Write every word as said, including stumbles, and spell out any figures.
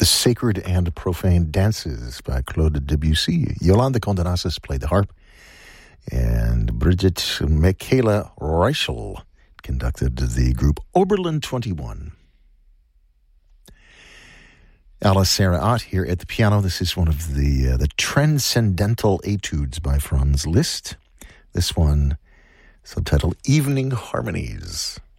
The Sacred and Profane Dances by Claude Debussy. Yolanda Condenasis played the harp, and Bridget Michaela Reichel conducted the group Oberlin twenty-one. Alice Sarah Ott here at the piano. This is one of the uh, the Transcendental Etudes by Franz Liszt. This one, subtitled Evening Harmonies.